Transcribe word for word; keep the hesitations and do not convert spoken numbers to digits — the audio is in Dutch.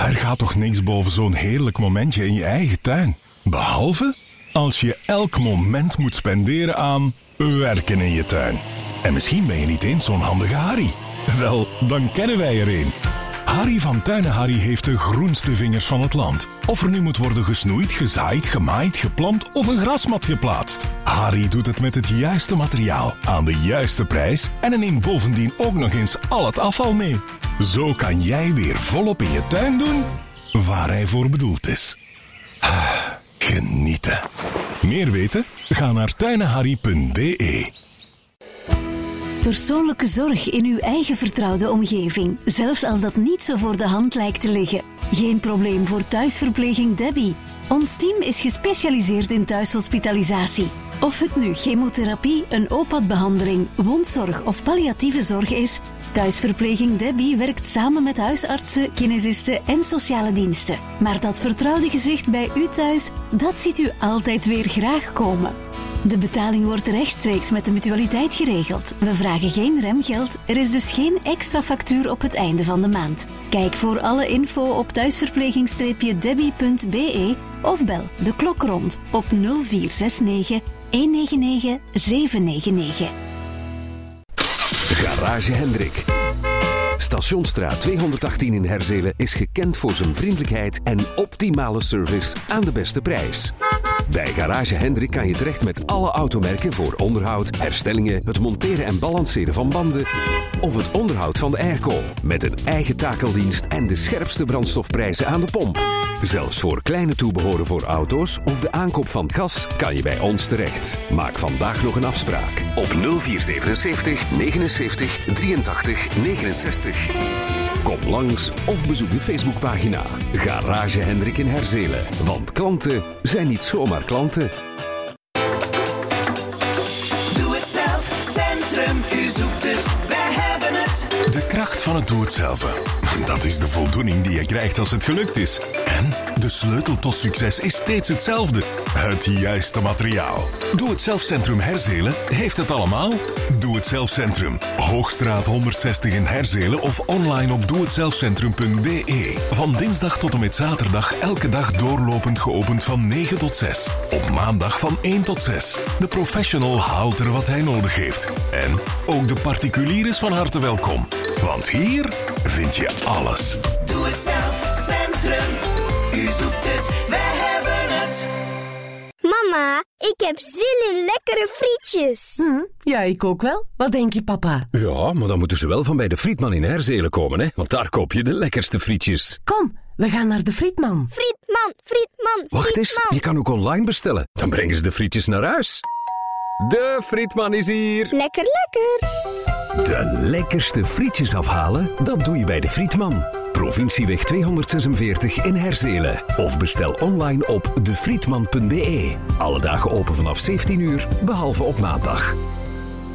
Er gaat toch niks boven zo'n heerlijk momentje in je eigen tuin. Behalve als je elk moment moet spenderen aan werken in je tuin. En misschien ben je niet eens zo'n handige Harry. Wel, dan kennen wij er een. Harry van Tuinen Harry heeft de groenste vingers van het land. Of er nu moet worden gesnoeid, gezaaid, gemaaid, geplant of een grasmat geplaatst. Harry doet het met het juiste materiaal, aan de juiste prijs en hij neemt bovendien ook nog eens al het afval mee. Zo kan jij weer volop in je tuin doen waar hij voor bedoeld is. Genieten. Meer weten? Ga naar tuinenharry punt b e. Persoonlijke zorg in uw eigen vertrouwde omgeving, zelfs als dat niet zo voor de hand lijkt te liggen. Geen probleem voor thuisverpleging Debbie. Ons team is gespecialiseerd in thuishospitalisatie. Of het nu chemotherapie, een O P A D-behandeling, wondzorg of palliatieve zorg is, thuisverpleging Debbie werkt samen met huisartsen, kinesisten en sociale diensten. Maar dat vertrouwde gezicht bij u thuis, dat ziet u altijd weer graag komen. De betaling wordt rechtstreeks met de mutualiteit geregeld. We vragen geen remgeld, er is dus geen extra factuur op het einde van de maand. Kijk voor alle info op thuisverpleging debbie punt b e of bel de klok rond op nul vier zes negen, een negen negen, zeven negen negen. Garage Hendrik. Stationsstraat tweehonderdachttien in Herzelen is gekend voor zijn vriendelijkheid en optimale service aan de beste prijs. Bij Garage Hendrik kan je terecht met alle automerken voor onderhoud, herstellingen, het monteren en balanceren van banden of het onderhoud van de airco. Met een eigen takeldienst en de scherpste brandstofprijzen aan de pomp. Zelfs voor kleine toebehoren voor auto's of de aankoop van gas kan je bij ons terecht. Maak vandaag nog een afspraak op nul vier zevenenzeventig, negenenzeventig, drieëntachtig, negenenzestig. Kom langs of bezoek de Facebookpagina Garage Hendrik in Herzelen. Want klanten zijn niet zomaar klanten. Doe het zelf, Centrum, u zoekt het, wij hebben het. De kracht van het doe-het-zelf. Dat is de voldoening die je krijgt als het gelukt is. En de sleutel tot succes is steeds hetzelfde. Het juiste materiaal. Doe-het-zelf Centrum Herzelen heeft het allemaal. Doe-het-zelf Centrum. Hoogstraat honderdzestig in Herzelen of online op doe het zelf centrum punt b e. Van dinsdag tot en met zaterdag elke dag doorlopend geopend van negen tot zes. Op maandag van één tot zes. De professional haalt er wat hij nodig heeft. En ook de particulier is van harte welkom. Want hier vind je alles. Doe het zelf, Centrum. U zoekt het, wij hebben het. Mama, ik heb zin in lekkere frietjes. Hm, ja, ik ook wel. Wat denk je, papa? Ja, maar dan moeten ze wel van bij de Frietman in Herzelen komen, hè? Want daar koop je de lekkerste frietjes. Kom, we gaan naar de Frietman. Frietman, Frietman, Wacht eens, Frietman. je kan ook online bestellen. Dan brengen ze de frietjes naar huis. De Frietman is hier. Lekker, lekker. De lekkerste frietjes afhalen, dat doe je bij de Frietman. Provincieweg tweehonderdzesenveertig in Herzelen. Of bestel online op de frietman punt b e. Alle dagen open vanaf zeventien uur, behalve op maandag.